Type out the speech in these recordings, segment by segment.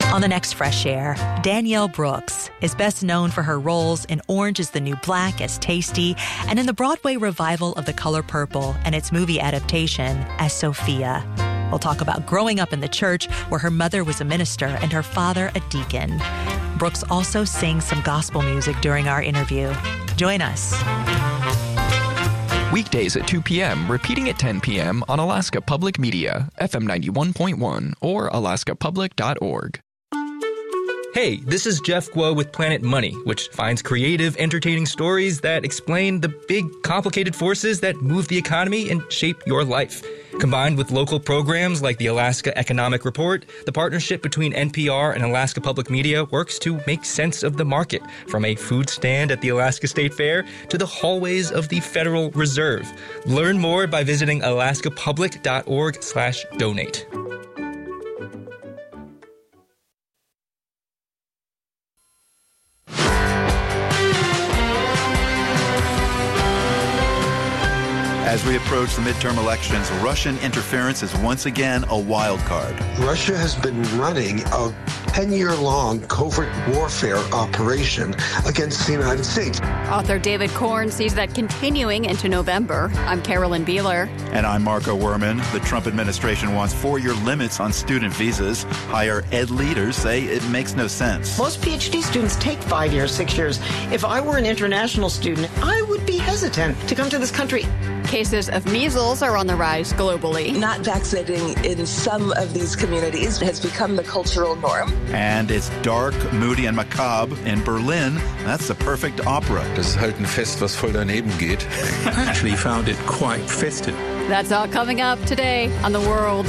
On the next Fresh Air, Danielle Brooks is best known for her roles in Orange is the New Black as Tasty and in the Broadway revival of The Color Purple and its movie adaptation as Sophia. We'll talk about growing up in the church where her mother was a minister and her father a deacon. Brooks also sings some gospel music during our interview. Join us. Weekdays at 2 p.m., repeating at 10 p.m. on Alaska Public Media, FM 91.1 or alaskapublic.org. Hey, this is Jeff Guo with Planet Money, which finds creative, entertaining stories that explain the big, complicated forces that move the economy and shape your life. Combined with local programs like the Alaska Economic Report, the partnership between NPR and Alaska Public Media works to make sense of the market, from a food stand at the Alaska State Fair to the hallways of the Federal Reserve. Learn more by visiting alaskapublic.org/donate. As we approach the midterm elections, Russian interference is once again a wild card. Russia has been running a 10-year-long covert warfare operation against the United States. Author David Korn sees that continuing into November. I'm Carolyn Beeler. And I'm Marco Werman. The Trump administration wants 4-year limits on student visas. Higher ed leaders say it makes no sense. Most PhD students take 5 years, 6 years. If I were an international student, I would be hesitant to come to this country. Cases of measles are on the rise globally. Not vaccinating in some of these communities has become the cultural norm. And it's dark, moody, and macabre in Berlin. That's the perfect opera. Das ist halt ein Fest, was voll daneben geht. I actually found it quite festive. That's all coming up today on The World.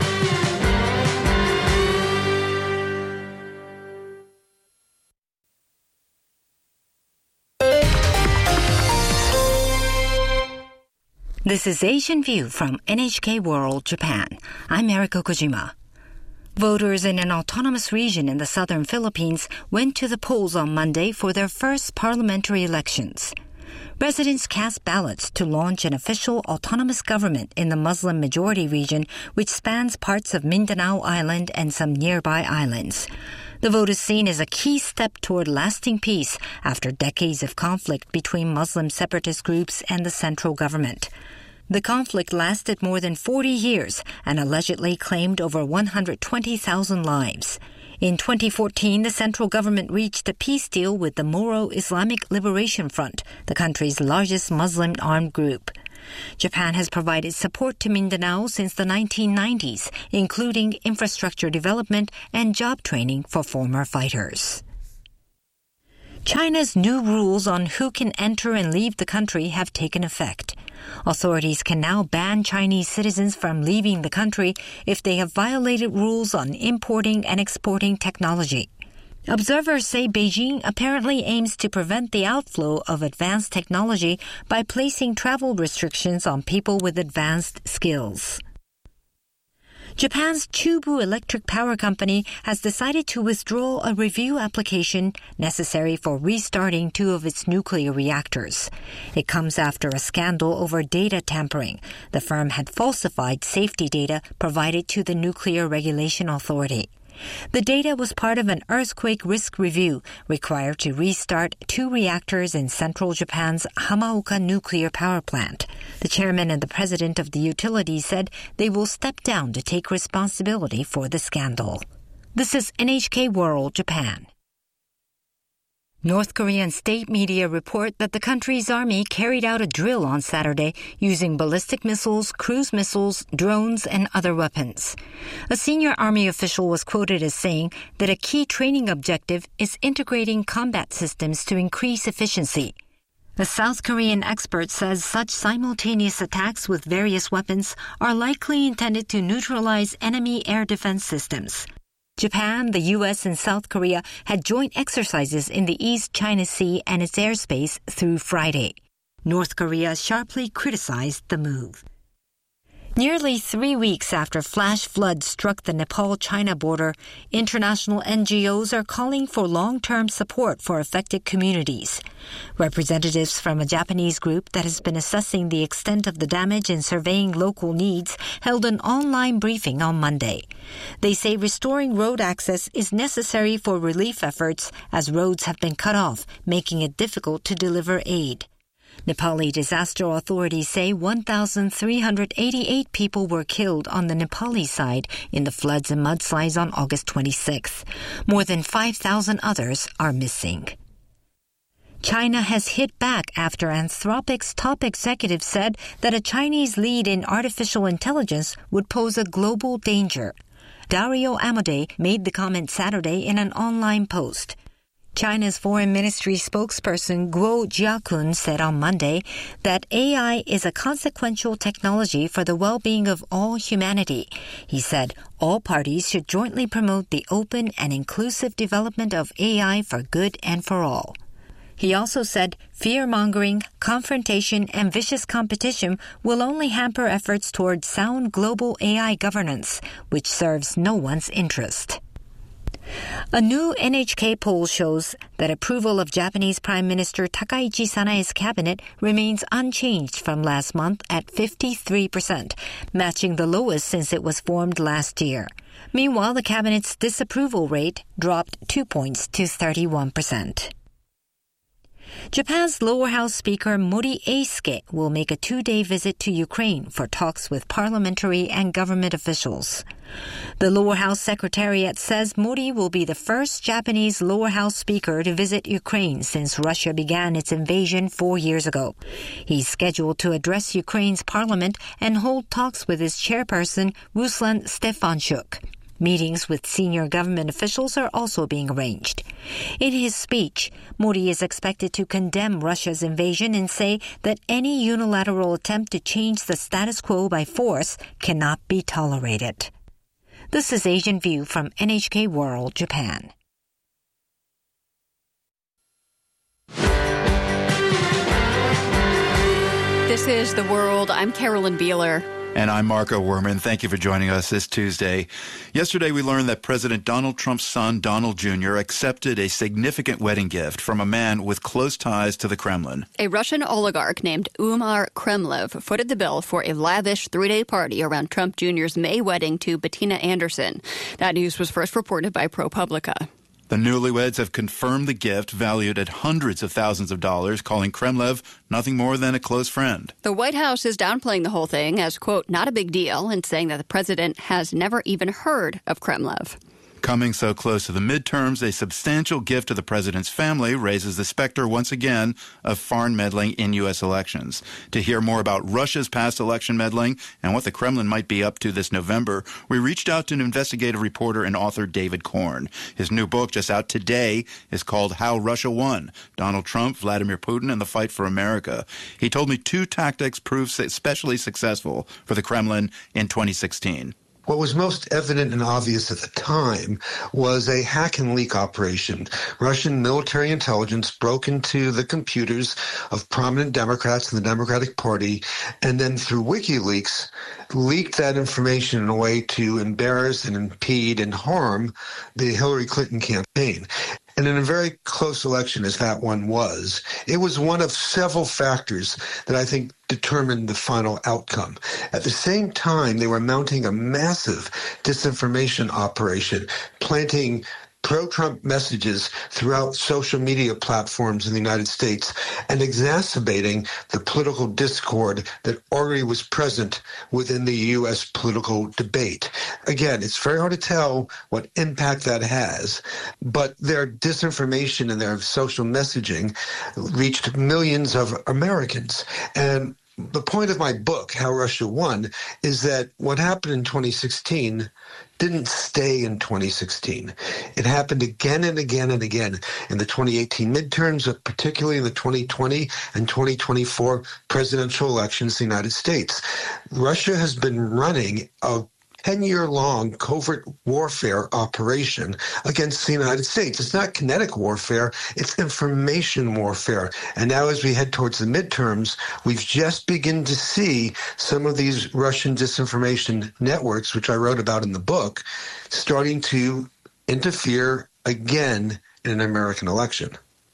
This is Asian View from NHK World Japan. I'm Eriko Kojima. Voters in an autonomous region in the southern Philippines went to the polls on Monday for their first parliamentary elections. Residents cast ballots to launch an official autonomous government in the Muslim-majority region, which spans parts of Mindanao Island and some nearby islands. The vote is seen as a key step toward lasting peace after decades of conflict between Muslim separatist groups and the central government. The conflict lasted more than 40 years and allegedly claimed over 120,000 lives. In 2014, the central government reached a peace deal with the Moro Islamic Liberation Front, the country's largest Muslim armed group. Japan has provided support to Mindanao since the 1990s, including infrastructure development and job training for former fighters. China's new rules on who can enter and leave the country have taken effect. Authorities can now ban Chinese citizens from leaving the country if they have violated rules on importing and exporting technology. Observers say Beijing apparently aims to prevent the outflow of advanced technology by placing travel restrictions on people with advanced skills. Japan's Chubu Electric Power Company has decided to withdraw a review application necessary for restarting 2 of its nuclear reactors. It comes after a scandal over data tampering. The firm had falsified safety data provided to the Nuclear Regulation Authority. The data was part of an earthquake risk review required to restart 2 reactors in central Japan's Hamaoka nuclear power plant. The chairman and the president of the utility said they will step down to take responsibility for the scandal. This is NHK World Japan. North Korean state media report that the country's army carried out a drill on Saturday using ballistic missiles, cruise missiles, drones, and other weapons. A senior army official was quoted as saying that a key training objective is integrating combat systems to increase efficiency. A South Korean expert says such simultaneous attacks with various weapons are likely intended to neutralize enemy air defense systems. Japan, the U.S., and South Korea had joint exercises in the East China Sea and its airspace through Friday. North Korea sharply criticized the move. Nearly 3 weeks after flash floods struck the Nepal-China border, international NGOs are calling for long-term support for affected communities. Representatives from a Japanese group that has been assessing the extent of the damage and surveying local needs held an online briefing on Monday. They say restoring road access is necessary for relief efforts as roads have been cut off, making it difficult to deliver aid. Nepali disaster authorities say 1,388 people were killed on the Nepali side in the floods and mudslides on August 26th. More than 5,000 others are missing. China has hit back after Anthropic's top executive said that a Chinese lead in artificial intelligence would pose a global danger. Dario Amodei made the comment Saturday in an online post. China's Foreign Ministry spokesperson Guo Jiakun said on Monday that AI is a consequential technology for the well-being of all humanity. He said all parties should jointly promote the open and inclusive development of AI for good and for all. He also said fear-mongering, confrontation, and vicious competition will only hamper efforts toward sound global AI governance, which serves no one's interest. A new NHK poll shows that approval of Japanese Prime Minister Takaichi Sanae's cabinet remains unchanged from last month at 53%, matching the lowest since it was formed last year. Meanwhile, the cabinet's disapproval rate dropped 2 points to 31%. Japan's lower house speaker Mori Eisuke will make a 2-day visit to Ukraine for talks with parliamentary and government officials. The lower house secretariat says Mori will be the first Japanese lower house speaker to visit Ukraine since Russia began its invasion 4 years ago. He's scheduled to address Ukraine's parliament and hold talks with its chairperson Ruslan Stefanchuk. Meetings with senior government officials are also being arranged. In his speech, Modi is expected to condemn Russia's invasion and say that any unilateral attempt to change the status quo by force cannot be tolerated. This is Asian View from NHK World, Japan. This is The World. I'm Carolyn Beeler. And I'm Marco Werman. Thank you for joining us this Tuesday. Yesterday, we learned that President Donald Trump's son, Donald Jr., accepted a significant wedding gift from a man with close ties to the Kremlin. A Russian oligarch named Umar Kremlev footed the bill for a lavish 3-day party around Trump Jr.'s May wedding to Bettina Anderson. That news was first reported by ProPublica. The newlyweds have confirmed the gift, valued at hundreds of thousands of dollars, calling Kremlev nothing more than a close friend. The White House is downplaying the whole thing as, quote, not a big deal, and saying that the president has never even heard of Kremlev. Coming so close to the midterms, a substantial gift to the president's family raises the specter once again of foreign meddling in U.S. elections. To hear more about Russia's past election meddling and what the Kremlin might be up to this November, we reached out to an investigative reporter and author David Korn. His new book, just out today, is called How Russia Won: Donald Trump, Vladimir Putin, and the Fight for America. He told me 2 tactics proved especially successful for the Kremlin in 2016. What was most evident and obvious at the time was a hack and leak operation. Russian military intelligence broke into the computers of prominent Democrats in the Democratic Party, and then through WikiLeaks, leaked that information in a way to embarrass and impede and harm the Hillary Clinton campaign. And in a very close election, as that one was, it was one of several factors that I think determined the final outcome. At the same time, they were mounting a massive disinformation operation, planting pro-Trump messages throughout social media platforms in the United States and exacerbating the political discord that already was present within the U.S. political debate. Again, it's very hard to tell what impact that has, but their disinformation and their social messaging reached millions of Americans. And the point of my book, How Russia Won, is that what happened in 2016 didn't stay in 2016. It happened again and again and again in the 2018 midterms, but particularly in the 2020 and 2024 presidential elections in the United States. Russia has been running a 10-year-long covert warfare operation against the United States. It's not kinetic warfare, it's information warfare. And now as we head towards the midterms, we've just begun to see some of these Russian disinformation networks, which I wrote about in the book, starting to interfere again in an American election.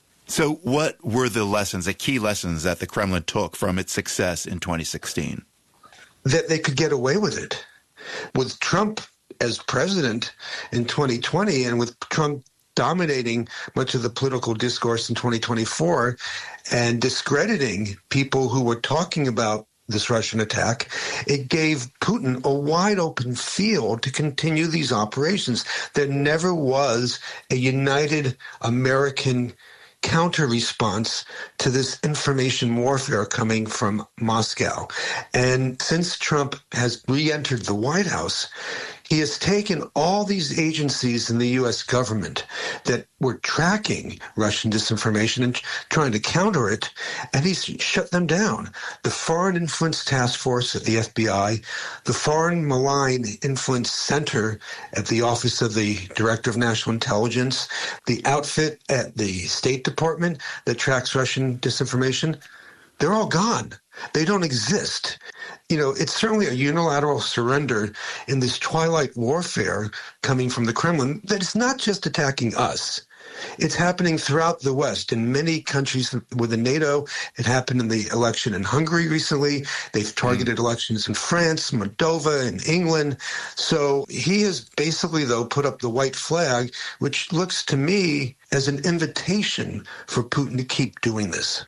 So what were the key lessons that the Kremlin took from its success in 2016? That they could get away with it. With Trump as president in 2020 and with Trump dominating much of the political discourse in 2024 and discrediting people who were talking about this Russian attack, it gave Putin a wide open field to continue these operations. There never was a united American counter-response to this information warfare coming from Moscow. And since Trump has re-entered the White House, he has taken all these agencies in the U.S. government that were tracking Russian disinformation and trying to counter it, and he's shut them down. The Foreign Influence Task Force at the FBI, the Foreign Malign Influence Center at the Office of the Director of National Intelligence, the outfit at the State Department that tracks Russian disinformation, they're all gone. They don't exist. It's certainly a unilateral surrender in this twilight warfare coming from the Kremlin that is not just attacking us. It's happening throughout the West in many countries within NATO. It happened in the election in Hungary recently. They've targeted elections in France, Moldova, and England. So he has basically, though, put up the white flag, which looks to me as an invitation for Putin to keep doing this.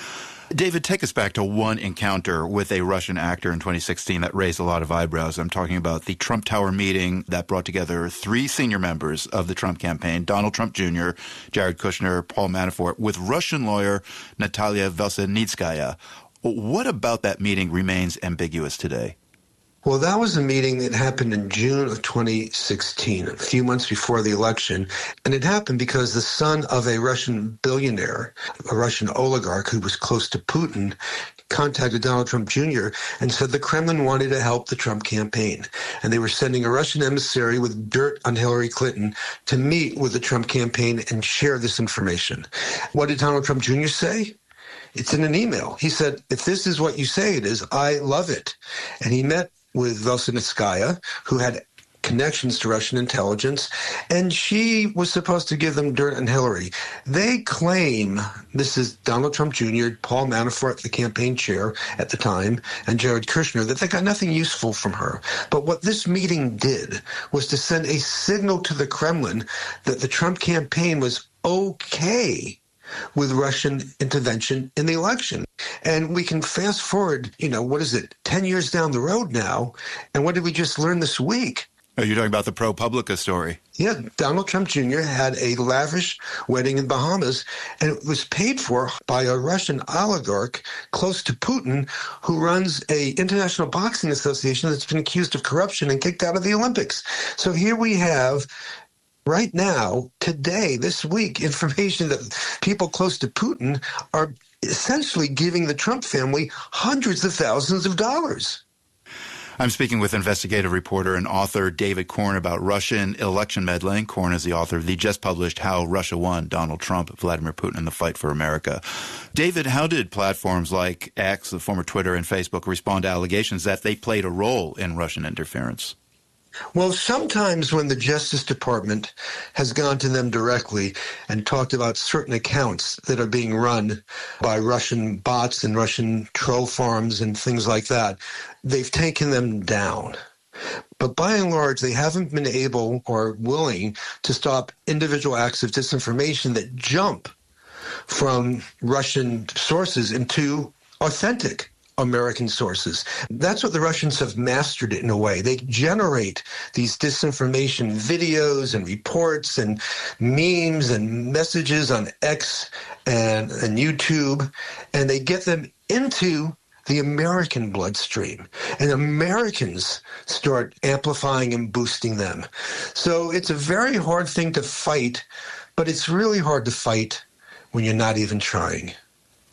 David, take us back to one encounter with a Russian actor in 2016 that raised a lot of eyebrows. I'm talking about the Trump Tower meeting that brought together 3 senior members of the Trump campaign, Donald Trump Jr., Jared Kushner, Paul Manafort, with Russian lawyer Natalia Veselnitskaya. What about that meeting remains ambiguous today? Well, that was a meeting that happened in June of 2016, a few months before the election. And it happened because the son of a Russian billionaire, a Russian oligarch who was close to Putin, contacted Donald Trump Jr. and said the Kremlin wanted to help the Trump campaign. And they were sending a Russian emissary with dirt on Hillary Clinton to meet with the Trump campaign and share this information. What did Donald Trump Jr. say? It's in an email. He said, if this is what you say it is, I love it. And he met with Veselnitskaya, who had connections to Russian intelligence, and she was supposed to give them dirt on Hillary. They claim, this is Donald Trump Jr., Paul Manafort, the campaign chair at the time, and Jared Kushner, that they got nothing useful from her. But what this meeting did was to send a signal to the Kremlin that the Trump campaign was okay with Russian intervention in the election. And we can fast forward, 10 years down the road now, and what did we just learn this week? Oh, you're talking about the ProPublica story. Yeah, Donald Trump Jr. had a lavish wedding in Bahamas, and it was paid for by a Russian oligarch close to Putin, who runs an international boxing association that's been accused of corruption and kicked out of the Olympics. So here we have, right now, today, this week, information that people close to Putin are essentially giving the Trump family hundreds of thousands of dollars. I'm speaking with investigative reporter and author David Corn about Russian election meddling. Corn is the author of the just-published How Russia Won, Donald Trump, Vladimir Putin, and the Fight for America. David, how did platforms like X, the former Twitter, and Facebook respond to allegations that they played a role in Russian interference? Well, sometimes when the Justice Department has gone to them directly and talked about certain accounts that are being run by Russian bots and Russian troll farms and things like that, they've taken them down. But by and large, they haven't been able or willing to stop individual acts of disinformation that jump from Russian sources into authentic American sources. That's what the Russians have mastered it in a way. They generate these disinformation videos and reports and memes and messages on X and YouTube, and they get them into the American bloodstream, and Americans start amplifying and boosting them. So it's a very hard thing to fight, but it's really hard to fight when you're not even trying.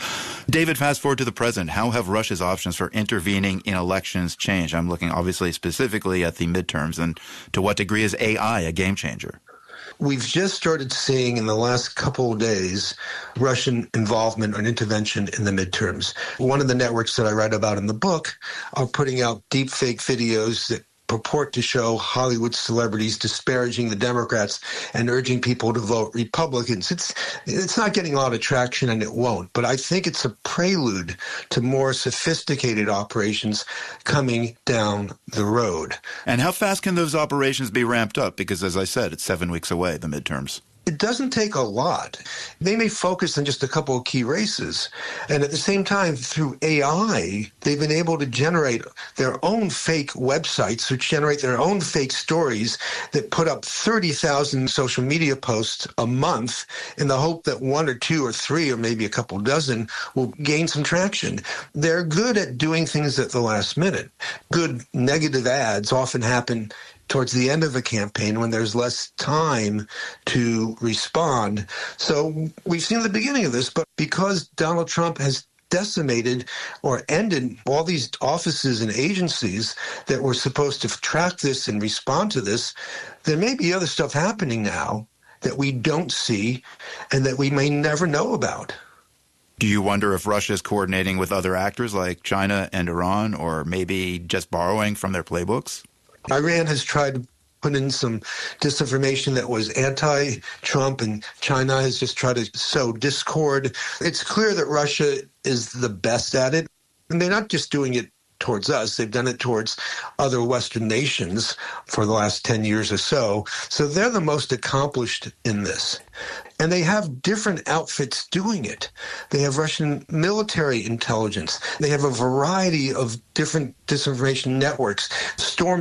David, fast forward to the present. How have Russia's options for intervening in elections changed? I'm looking obviously specifically at the midterms, and to what degree is AI a game changer? We've just started seeing in the last couple of days Russian involvement and intervention in the midterms. One of the networks that I write about in the book are putting out deep fake videos that purport to show Hollywood celebrities disparaging the Democrats and urging people to vote Republicans. It's not getting a lot of traction, and it won't. But I think it's a prelude to more sophisticated operations coming down the road. And how fast can those operations be ramped up? Because, as I said, it's 7 weeks away, the midterms. It doesn't take a lot. They may focus on just a couple of key races. And at the same time, through AI, they've been able to generate their own fake websites, which generate their own fake stories that put up 30,000 social media posts a month in the hope that one or two or three or maybe a couple dozen will gain some traction. They're good at doing things at the last minute. Good negative ads often happen towards the end of a campaign when there's less time to respond. So we've seen the beginning of this, but because Donald Trump has decimated or ended all these offices and agencies that were supposed to track this and respond to this, there may be other stuff happening now that we don't see and that we may never know about. Do you wonder if Russia is coordinating with other actors like China and Iran, or maybe just borrowing from their playbooks? Iran has tried to put in some disinformation that was anti-Trump, and China has just tried to sow discord. It's clear that Russia is the best at it, and they're not just doing it towards us. They've done it towards other Western nations for the last 10 years or so. So they're the most accomplished in this. And they have different outfits doing it. They have Russian military intelligence. They have a variety of different disinformation networks. Storm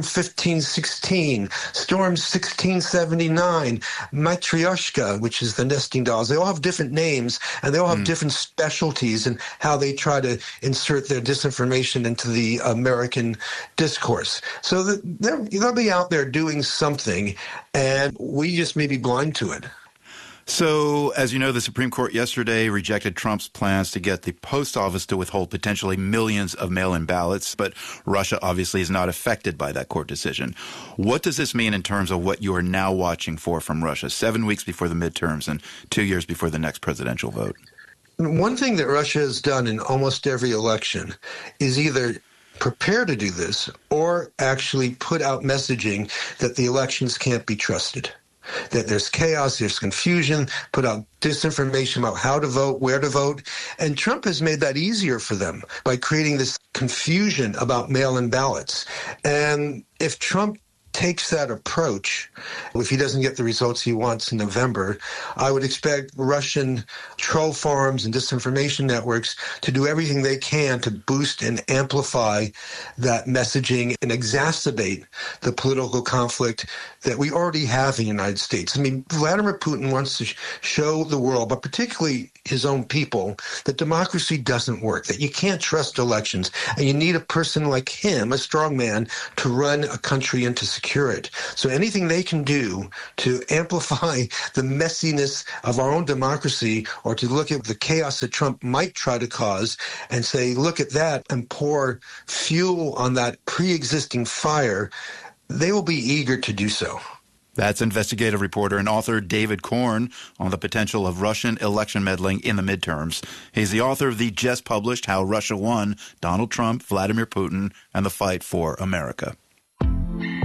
1516, Storm 1679, Matryoshka, which is the nesting dolls. They all have different names, and they all have different specialties in how they try to insert their disinformation into the American discourse. So they'll be out there doing something, and we just may be blind to it. So, as you know, the Supreme Court yesterday rejected Trump's plans to get the post office to withhold potentially millions of mail-in ballots, but Russia obviously is not affected by that court decision. What does this mean in terms of what you are now watching for from Russia, 7 weeks before the midterms and 2 years before the next presidential vote? One thing that Russia has done in almost every election is either prepare to do this or actually put out messaging that the elections can't be trusted, that there's chaos, there's confusion, put out disinformation about how to vote, where to vote. And Trump has made that easier for them by creating this confusion about mail-in ballots. And if Trump takes that approach, if he doesn't get the results he wants in November, I would expect Russian troll farms and disinformation networks to do everything they can to boost and amplify that messaging and exacerbate the political conflict that we already have in the United States. I mean, Vladimir Putin wants to show the world, but particularly his own people, that democracy doesn't work, that you can't trust elections, and you need a person like him, a strong man, to run a country and to secure it. So anything they can do to amplify the messiness of our own democracy, or to look at the chaos that Trump might try to cause and say, look at that, and pour fuel on that pre-existing fire, they will be eager to do so. That's investigative reporter and author David Corn on the potential of Russian election meddling in the midterms. He's the author of the just published How Russia Won, Donald Trump, Vladimir Putin, and the Fight for America.